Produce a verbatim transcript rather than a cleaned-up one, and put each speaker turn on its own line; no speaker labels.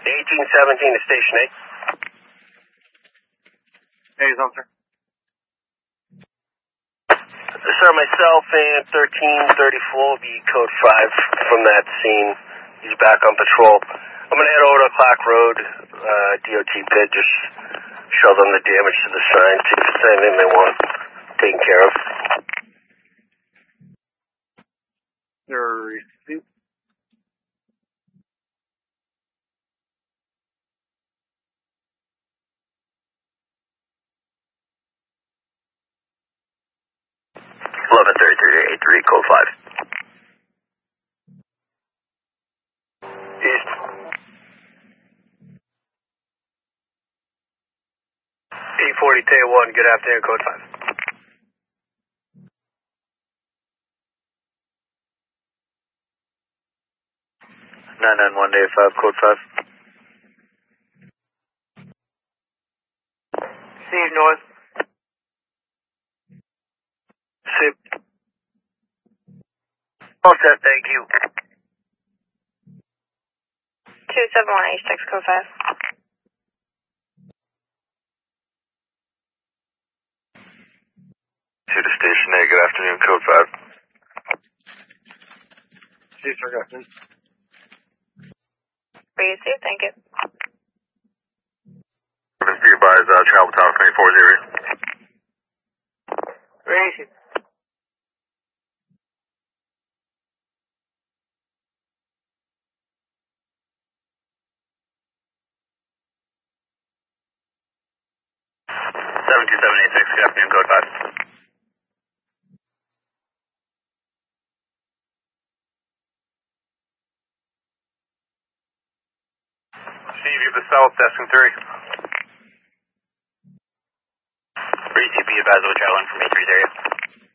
eighteen seventeen to Station eight.
Hey, officer.
Sir, myself and thirteen thirty-four will be code five from that scene. He's back on patrol. I'm going to head over to Clark Road, uh, D O T pit, just show them the damage to the sign, see if there's anything they want taken care of.
Your receipt.
eleven thirty-three to eighty-three, code five. East. eight forty T one, good afternoon, code five. nine nine one day five, code five.
Steve North.
Sip. All set, thank you.
two seven one eight six, code five.
To the Station eight, good afternoon, code five.
Chief, sir, good afternoon.
Receive, thank you.
Be advised, uh, Travel Tower twenty-four zero.
Receive.
seven two seven eight six, good afternoon, code five. Steve, you have the south, desking three. Receive, be advised, we're traveling from eight three area.